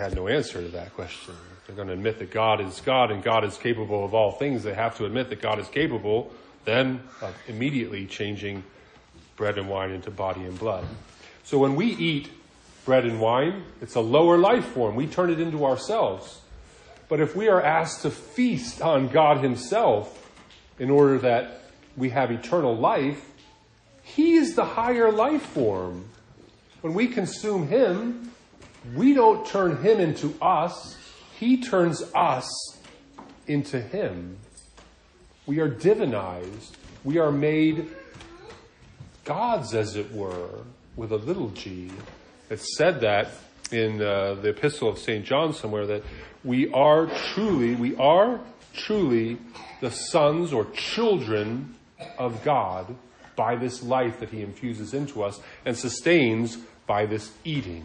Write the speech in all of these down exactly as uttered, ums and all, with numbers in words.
had no answer to that question. If they're going to admit that God is God and God is capable of all things, they have to admit that God is capable then of immediately changing bread and wine into body and blood. So when we eat bread and wine, it's a lower life form. We turn it into ourselves. But if we are asked to feast on God himself in order that we have eternal life, he is the higher life form. When we consume him, we don't turn him into us. He turns us into him. We are divinized. We are made gods, as it were, with a little g. It's said that in uh, the epistle of Saint John somewhere, that we are truly, we are truly the sons or children of God by this life that he infuses into us and sustains by this eating.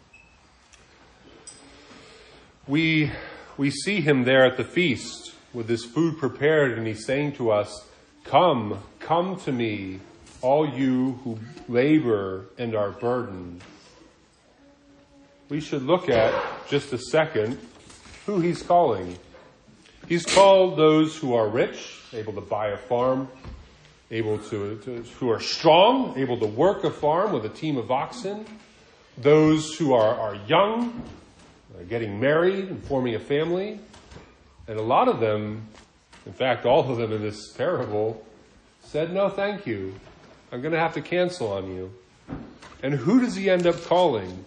We, we see him there at the feast with this food prepared, and he's saying to us, come, come to me, all you who labor and are burdened. We should look at, just a second, who he's calling. He's called those who are rich, able to buy a farm, able to, to who are strong, able to work a farm with a team of oxen, those who are, are young, are getting married and forming a family. And a lot of them, in fact, all of them in this parable, said, no, thank you. I'm going to have to cancel on you. And who does he end up calling?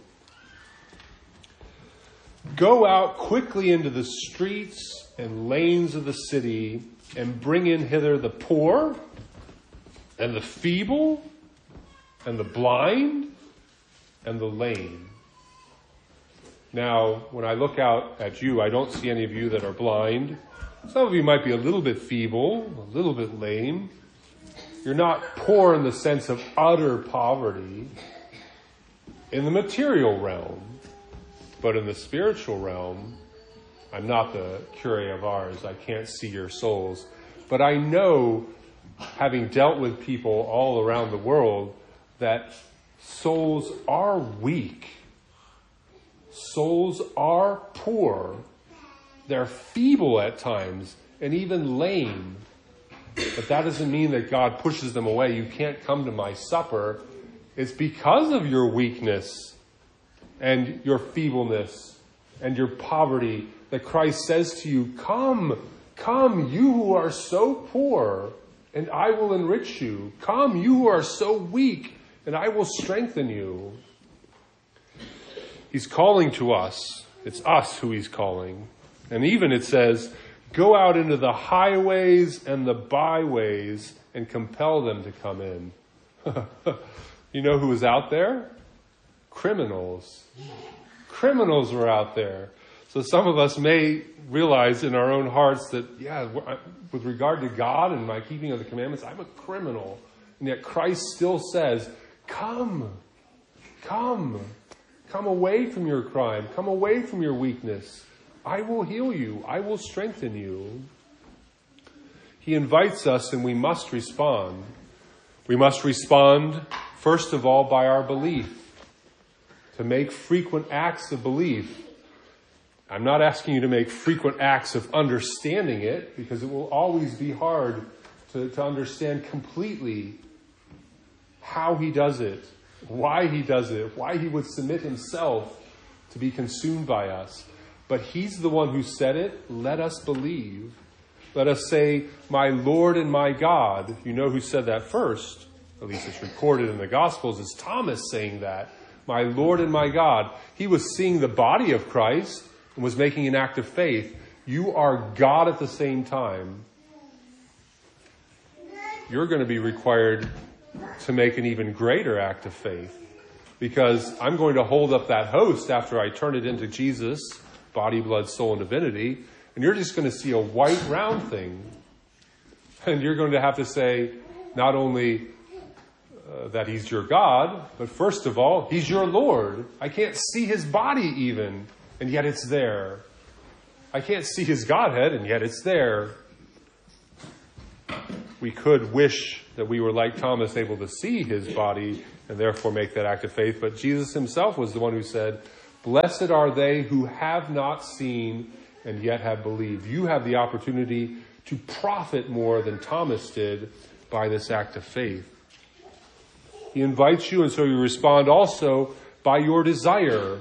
Go out quickly into the streets and lanes of the city and bring in hither the poor and the feeble and the blind and the lame. Now, when I look out at you, I don't see any of you that are blind. Some of you might be a little bit feeble, a little bit lame. You're not poor in the sense of utter poverty in the material realm. But in the spiritual realm, I'm not the Curé of Ars. I can't see your souls. But I know, having dealt with people all around the world, that souls are weak. Souls are poor. They're feeble at times and even lame. But that doesn't mean that God pushes them away. You can't come to my supper. It's because of your weakness and your feebleness and your poverty that Christ says to you, come, come, you who are so poor, and I will enrich you. Come, you who are so weak, and I will strengthen you. He's calling to us. It's us who he's calling. And even it says, go out into the highways and the byways and compel them to come in. You know who was out there? Criminals. Criminals were out there. So some of us may realize in our own hearts that, yeah, with regard to God and my keeping of the commandments, I'm a criminal. And yet Christ still says, come, come, come away from your crime. Come away from your weakness. I will heal you. I will strengthen you. He invites us and we must respond. We must respond, first of all, by our belief. To make frequent acts of belief. I'm not asking you to make frequent acts of understanding it, because it will always be hard to, to understand completely how he does it, why he does it, why he would submit himself to be consumed by us. But he's the one who said it. Let us believe. Let us say, my Lord and my God. You know who said that first? At least it's recorded in the Gospels as Thomas saying that. My Lord and my God. He was seeing the body of Christ and was making an act of faith. You are God at the same time. You're going to be required to make an even greater act of faith. Because I'm going to hold up that host after I turn it into Jesus, body, blood, soul, and divinity, and you're just going to see a white round thing. And you're going to have to say, not only uh, that he's your God, but first of all, he's your Lord. I can't see his body even, and yet it's there. I can't see his Godhead, and yet it's there. We could wish that we were like Thomas, able to see his body and therefore make that act of faith. But Jesus himself was the one who said, Blessed are they who have not seen and yet have believed. You have the opportunity to profit more than Thomas did by this act of faith. He invites you, and so you respond also by your desire.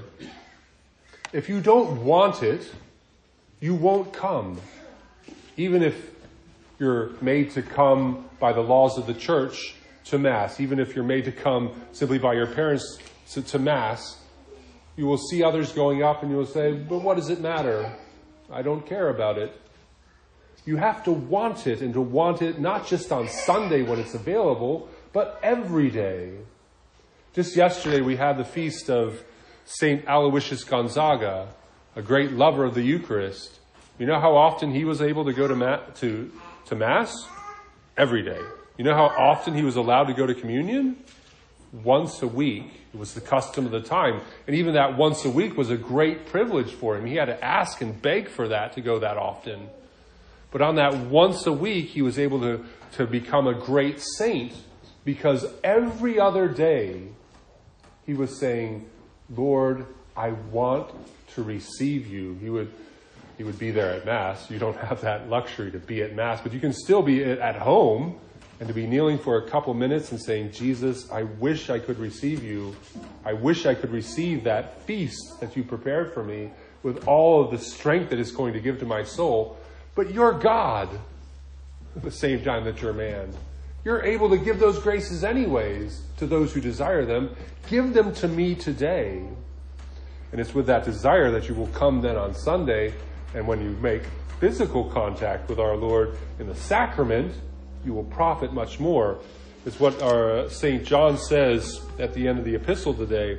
If you don't want it, you won't come. Even if you're made to come by the laws of the church to Mass, even if you're made to come simply by your parents to, to Mass, you will see others going up and you will say, but what does it matter? I don't care about it. You have to want it, and to want it not just on Sunday when it's available, but every day. Just yesterday we had the feast of Saint Aloysius Gonzaga, a great lover of the Eucharist. You know how often he was able to go to, ma- to, to Mass? Every day. You know how often he was allowed to go to communion? Once a week. It was the custom of the time. And even that once a week was a great privilege for him. He had to ask and beg for that to go that often. But on that once a week, he was able to, to become a great saint, because every other day he was saying, Lord, I want to receive you. He would, he would be there at Mass. You don't have that luxury to be at Mass, but you can still be at home and to be kneeling for a couple minutes and saying, Jesus, I wish I could receive you. I wish I could receive that feast that you prepared for me with all of the strength that it's going to give to my soul. But you're God at the same time that you're man. You're able to give those graces anyways to those who desire them. Give them to me today. And it's with that desire that you will come then on Sunday, and when you make physical contact with our Lord in the sacrament, you will profit much more. It's what our Saint John says at the end of the epistle today.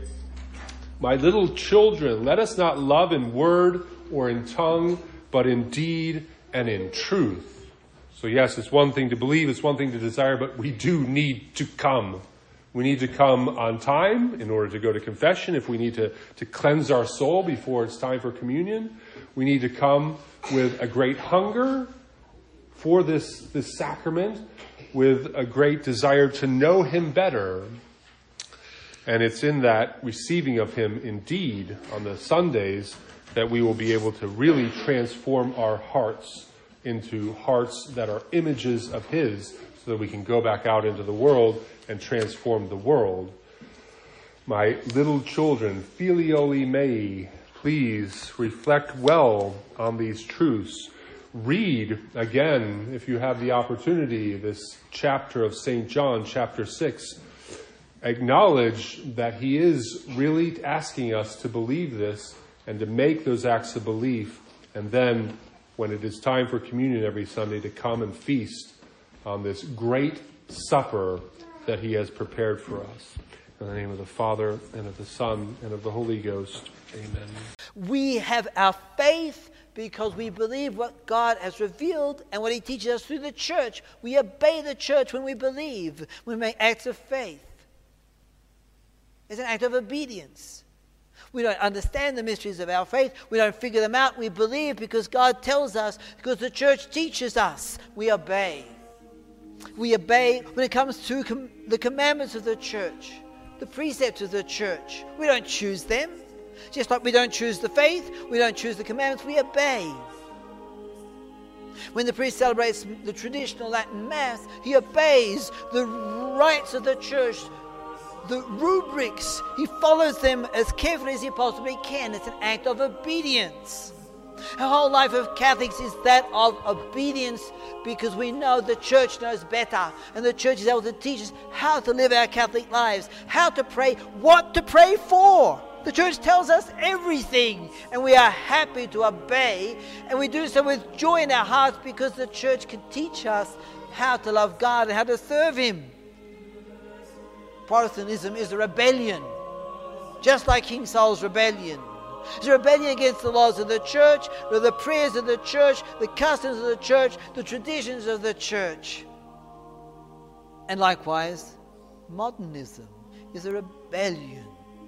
My little children, let us not love in word or in tongue, but in deed and in truth. So yes, it's one thing to believe, it's one thing to desire, but we do need to come. We need to come on time in order to go to confession, if we need to, to cleanse our soul before it's time for communion. We need to come with a great hunger for this, this sacrament, with a great desire to know him better. And it's in that receiving of him indeed on the Sundays that we will be able to really transform our hearts into hearts that are images of his, so that we can go back out into the world and transform the world. My little children, filioli mei, please reflect well on these truths. Read, again, if you have the opportunity, this chapter of Saint John, chapter six. Acknowledge that he is really asking us to believe this and to make those acts of belief. And then, when it is time for communion every Sunday, to come and feast on this great supper that he has prepared for us. In the name of the Father, and of the Son, and of the Holy Ghost. Amen. We have our faith because we believe what God has revealed and what he teaches us through the church. We obey the church when we believe, when we make acts of faith. It's an act of obedience. We don't understand the mysteries of our faith. We don't figure them out. We believe because God tells us, because the church teaches us. We obey. We obey when it comes to com- the commandments of the church, the precepts of the church. We don't choose them. Just like we don't choose the faith, we don't choose the commandments, we obey. When the priest celebrates the traditional Latin Mass, he obeys the rites of the church, the rubrics. He follows them as carefully as he possibly can. It's an act of obedience. Our whole life of Catholics is that of obedience, because we know the church knows better, and the church is able to teach us how to live our Catholic lives, how to pray, what to pray for. The church tells us everything, and we are happy to obey, and we do so with joy in our hearts because the church can teach us how to love God and how to serve him. Protestantism is a rebellion, just like King Saul's rebellion. It's a rebellion against the laws of the church, the prayers of the church, the customs of the church, the traditions of the church. And likewise, modernism is a rebellion.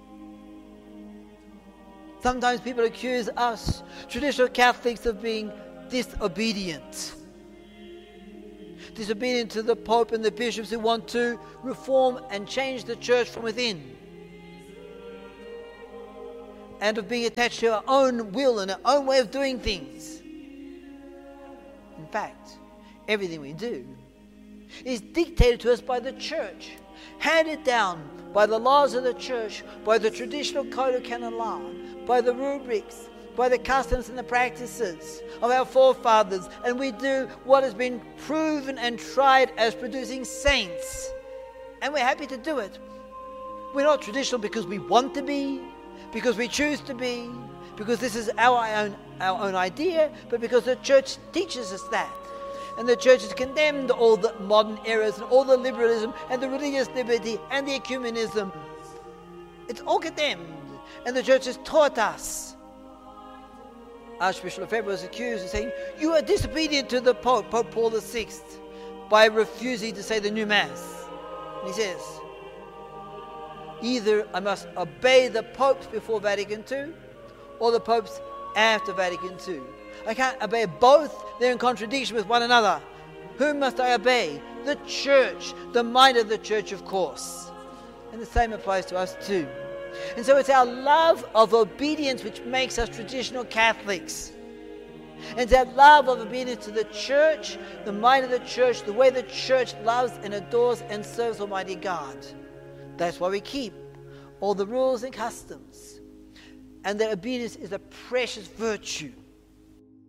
Sometimes people accuse us, traditional Catholics, of being disobedient. Disobedient to the Pope and the bishops who want to reform and change the church from within. and of being attached to our own will and our own way of doing things. In fact, everything we do is dictated to us by the church, handed down by the laws of the church, by the traditional code of canon law, by the rubrics, by the customs and the practices of our forefathers, and we do what has been proven and tried as producing saints, and we're happy to do it. We're not traditional because we want to be, because we choose to be, because this is our own, our own idea, but because the church teaches us that. And the church has condemned all the modern errors and all the liberalism and the religious liberty and the ecumenism. It's all condemned. And the church has taught us. Archbishop Lefebvre was accused of saying, you are disobedient to the Pope, Pope Paul the Sixth, by refusing to say the new Mass. And he says, either I must obey the popes before Vatican Two or the popes after Vatican Two. I can't obey both. They're in contradiction with one another. Whom must I obey? The church, the mind of the church, of course. And the same applies to us too. And so it's our love of obedience which makes us traditional Catholics. And it's that love of obedience to the church, the mind of the church, the way the church loves and adores and serves Almighty God. That's why we keep all the rules and customs. And that obedience is a precious virtue.